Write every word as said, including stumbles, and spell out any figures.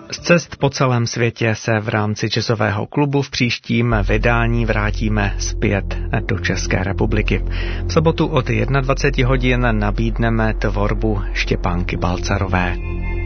Z cest po celém světě se v rámci jazzového klubu v příštím vydání vrátíme zpět do České republiky. V sobotu od dvacet jedna hodin nabídneme tvorbu Štěpánky Balcarové.